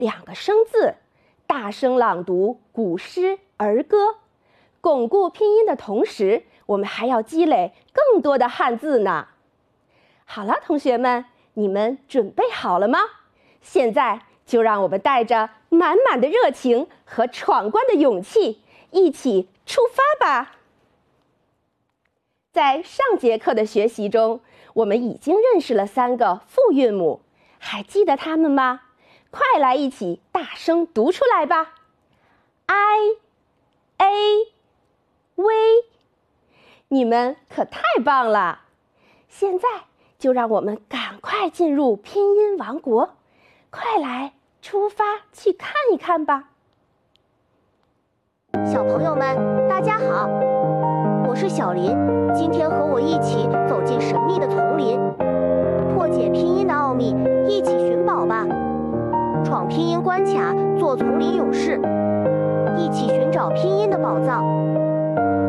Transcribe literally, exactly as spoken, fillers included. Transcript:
两个生字，大声朗读古诗儿歌。巩固拼音的同时，我们还要积累更多的汉字呢。好了，同学们，你们准备好了吗？现在就让我们带着满满的热情和闯关的勇气，一起出发吧！在上节课的学习中，我们已经认识了三个复韵母，还记得它们吗？快来一起大声读出来吧 ！I A V， 你们可太棒了！现在就让我们赶快进入拼音王国，快来出发去看一看吧！ 小朋友们，大家好，我是小林，今天和我一起走进神秘的丛林，破解拼音的奥秘，一起寻宝吧！闯拼音关卡，做丛林勇士，一起寻找拼音的宝藏。